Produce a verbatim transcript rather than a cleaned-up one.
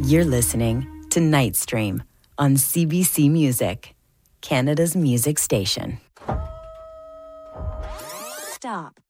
You're listening to Nightstream on C B C Music, Canada's music station. Stop.